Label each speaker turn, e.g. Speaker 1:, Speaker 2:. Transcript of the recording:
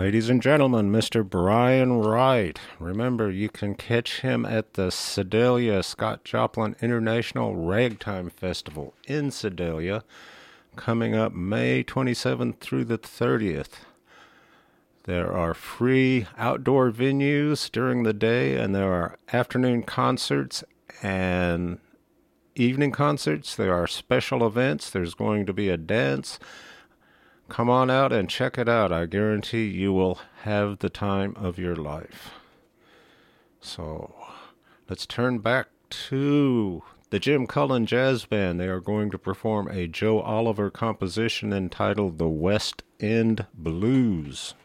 Speaker 1: Ladies and gentlemen, Mr. Brian Wright. Remember, you can catch him at the Sedalia Scott Joplin International Ragtime Festival in Sedalia, coming up May 27th through the 30th. There are free outdoor venues during the day, and there are afternoon concerts and evening concerts. There are special events. There's going to be a dance. Come on out and check it out. I guarantee you will have the time of your life. So, let's turn back to the Jim Cullen Jazz Band. They are going to perform a Joe Oliver composition entitled The West End Blues.